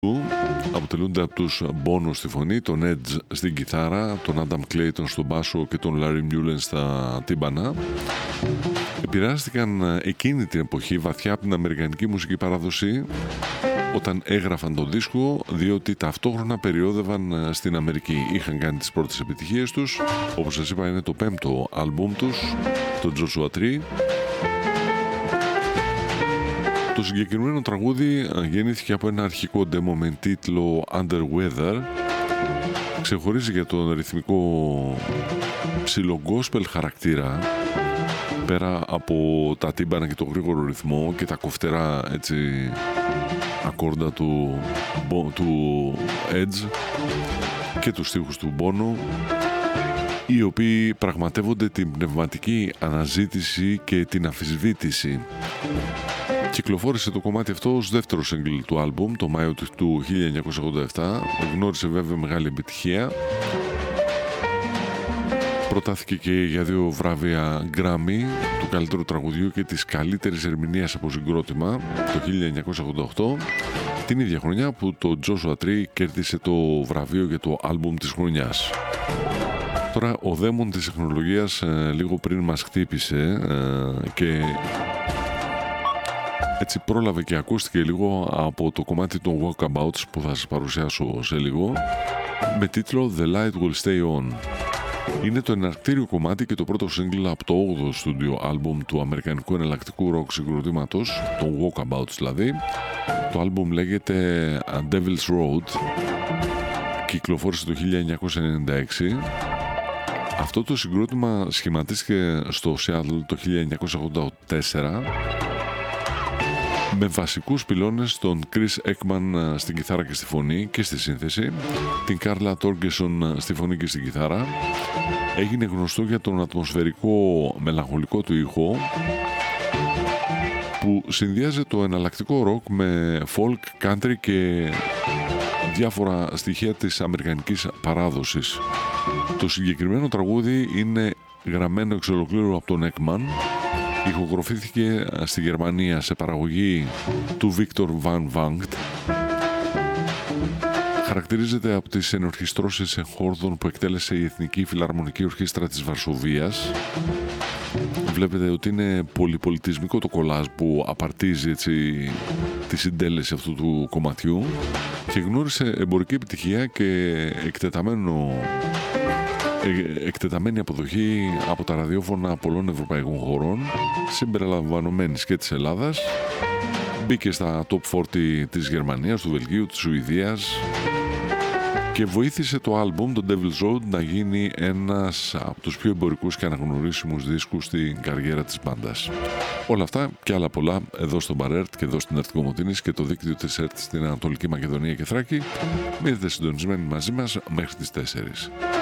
αποτελούνται από τους Bono στη φωνή, τον Edge στην κιθάρα, τον Adam Clayton στον μπάσο και τον Larry Mullen στα τύμπανα. Επηρεάστηκαν εκείνη την εποχή βαθιά από την αμερικανική μουσική παράδοση όταν έγραφαν τον δίσκο, διότι ταυτόχρονα περιόδευαν στην Αμερική. Είχαν κάνει τις πρώτες επιτυχίες τους, όπως σας είπα είναι το 5ο άλμπουμ τους, το Joshua Tree. Το συγκεκριμένο τραγούδι γεννήθηκε από ένα αρχικό demo με τίτλο Under Weather. Ξεχωρίζει για τον ρυθμικό ψιλογκόσπελ χαρακτήρα, πέρα από τα τύμπανα και το γρήγορο ρυθμό και τα κοφτερά έτσι ακόρντα του Edge και τους στίχους του Bono, οι οποίοι πραγματεύονται την πνευματική αναζήτηση και την αμφισβήτηση. Κυκλοφόρησε το κομμάτι αυτό ως δεύτερο single του άλμπουμ το Μάιο του 1987, γνώρισε βέβαια μεγάλη επιτυχία. Προτάθηκε και για 2 βραβεία Grammy του καλύτερου τραγουδιού και της καλύτερης ερμηνείας από συγκρότημα το 1988, την ίδια χρονιά που το Joshua Tree κέρδισε το βραβείο για το άλμπουμ της χρονιάς. Τώρα ο δαίμον της τεχνολογίας λίγο πριν μας χτύπησε και έτσι πρόλαβε και ακούστηκε λίγο από το κομμάτι των Walkabouts που θα σας παρουσιάσω σε λίγο, με τίτλο The Light Will Stay On. Είναι το εναρκτήριο κομμάτι και το πρώτο single από το 8ο στούντιο άλμπουμ του αμερικανικού εναλλακτικού ροκ συγκροτήματος, των Walkabouts δηλαδή. Το άλμπουμ λέγεται Devil's Road, κυκλοφόρησε το 1996. Αυτό το συγκρότημα σχηματίστηκε στο Seattle το 1984 με βασικούς πυλώνες τον Chris Ekman στην κιθάρα και στη φωνή και στη σύνθεση, την Carla Torgerson στη φωνή και στην κιθάρα. Έγινε γνωστό για τον ατμοσφαιρικό μελαγχολικό του ήχο που συνδυάζει το εναλλακτικό ροκ με folk, country και διάφορα στοιχεία της αμερικανικής παράδοσης. Το συγκεκριμένο τραγούδι είναι γραμμένο εξ ολοκλήρου από τον Ekman. Ηχογραφήθηκε στη Γερμανία σε παραγωγή του Victor Van Vangt. Χαρακτηρίζεται από τις ενορχιστρώσεις εγχόρδων που εκτέλεσε η Εθνική Φιλαρμονική Ορχήστρα της Βαρσοβίας. Βλέπετε ότι είναι πολυπολιτισμικό το κολάζ που απαρτίζει έτσι τη συντέλεση αυτού του κομματιού και γνώρισε εμπορική επιτυχία και εκτεταμένη αποδοχή από τα ραδιόφωνα πολλών ευρωπαϊκών χωρών, συμπεριλαμβανομένης και της Ελλάδας. Μπήκε στα top 40 της Γερμανίας, του Βελγίου, της Σουηδίας και βοήθησε το άλμπουμ, το Devil's Road, να γίνει ένας από τους πιο εμπορικούς και αναγνωρίσιμους δίσκους στην καριέρα της μπάντας. Όλα αυτά και άλλα πολλά εδώ στο Μπαρέρτ και εδώ στην ΕΡΤ Κομοτήνης και το δίκτυο της ΕΡΤ στην Ανατολική Μακεδονία και Θράκη. Μείνετε συντονισμένοι μαζί μας μέχρι τις 4.